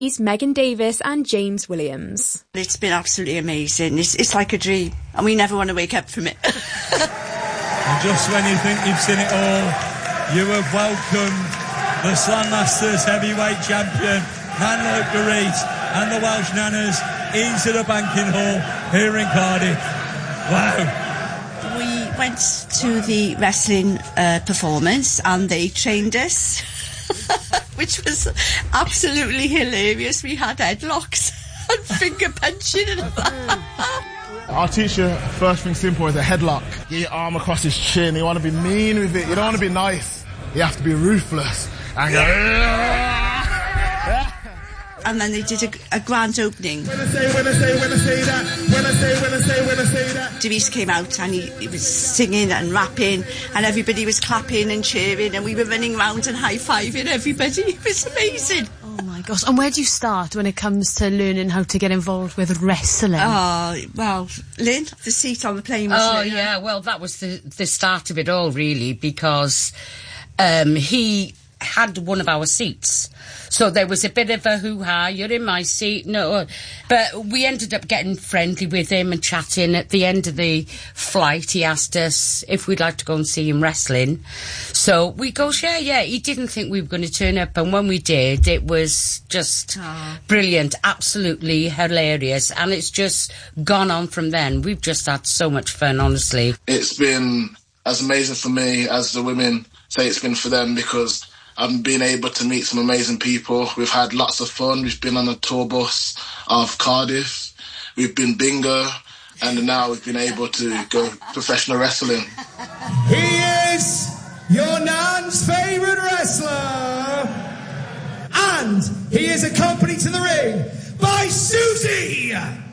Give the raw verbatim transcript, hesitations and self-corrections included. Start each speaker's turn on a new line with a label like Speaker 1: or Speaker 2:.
Speaker 1: He's Megan Davis and James Williams.
Speaker 2: It's been absolutely amazing. It's, it's like a dream, and we never want to wake up from it.
Speaker 3: And just when you think you've seen it all, you have welcomed the Slam Masters heavyweight champion, Manlope Gareet, and the Welsh Nanas into the banking hall here in Cardiff. Wow.
Speaker 2: We went to the wrestling uh, performance, and they trained us. Which was absolutely hilarious. We had headlocks and finger punching.
Speaker 4: Our teacher, first thing simple, is a headlock. Get your arm across his chin. You want to be mean with it. You don't want to be nice. You have to be ruthless. And go...
Speaker 2: And then they did a, a grand opening.
Speaker 4: When I say, when I say, when I say that, when I say, when I say, when I say that.
Speaker 2: Devis came out and he, he was singing and rapping, and everybody was clapping and cheering, and we were running around and high-fiving everybody. It was amazing.
Speaker 5: Oh my gosh. And where do you start when it comes to learning how to get involved with wrestling?
Speaker 2: Oh, well, Lynn, the seat on the plane was
Speaker 6: Oh,
Speaker 2: it?
Speaker 6: yeah, well, that was the, the start of it all, really, because um, he had one of our seats. So there was a bit of a hoo-ha, you're in my seat, no. But we ended up getting friendly with him and chatting. At the end of the flight, he asked us if we'd like to go and see him wrestling. So we go, yeah, yeah. He didn't think we were going to turn up. And when we did, it was just Aww. brilliant, absolutely hilarious. And it's just gone on from then. We've just had so much fun, honestly.
Speaker 7: It's been as amazing for me as the women say it's been for them, because I've been able to meet some amazing people. We've had lots of fun. We've been on a tour bus of Cardiff. We've been bingo. And now we've been able to go professional wrestling.
Speaker 8: He is your nan's favourite wrestler. And he is accompanied to the ring by Susie